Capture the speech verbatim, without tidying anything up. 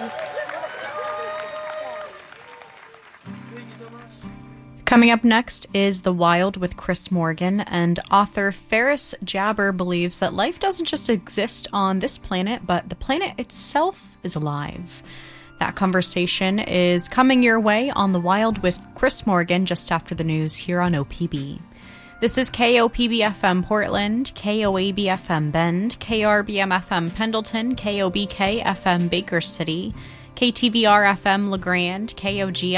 Coming up next is The Wild with Chris Morgan, and author Ferris Jabber believes that life doesn't just exist on this planet, but the planet itself is alive. That conversation is coming your way on The Wild with Chris Morgan just after the news here on O P B. This is K O P B F M Portland, K O A B F M Bend, K R B M F M Pendleton, K O B K F M Baker City, K T V R F M LeGrand, K O G